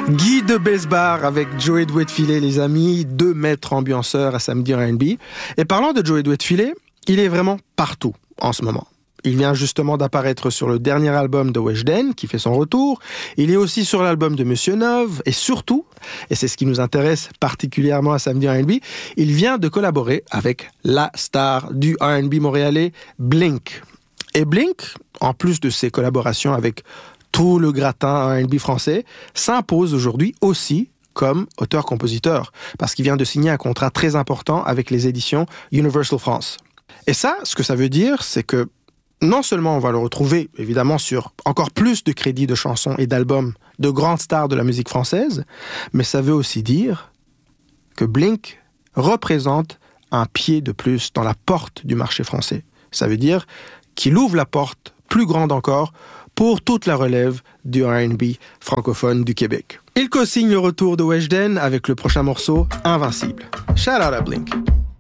Guy de Besbar avec Joey Douet-Filet, les amis, 2 maîtres ambianceurs à Samedi R&B. Et parlant de Joey Douet-Filet, il est vraiment partout en ce moment. Il vient justement d'apparaître sur le dernier album de Weshden, qui fait son retour. Il est aussi sur l'album de Monsieur Neuve. Et surtout, et c'est ce qui nous intéresse particulièrement à Samedi R&B, il vient de collaborer avec la star du R&B montréalais, Blink. Et Blink, en plus de ses collaborations avec tout le gratin R&B français, s'impose aujourd'hui aussi comme auteur-compositeur, parce qu'il vient de signer un contrat très important avec les éditions Universal France. Et ça, ce que ça veut dire, c'est que non seulement on va le retrouver, évidemment, sur encore plus de crédits de chansons et d'albums de grandes stars de la musique française, mais ça veut aussi dire que Blink représente un pied de plus dans la porte du marché français. Ça veut dire qu'il ouvre la porte plus grande encore pour toute la relève du R&B francophone du Québec. Il co-signe le retour de Weshden avec le prochain morceau, Invincible. Shout out à Blink.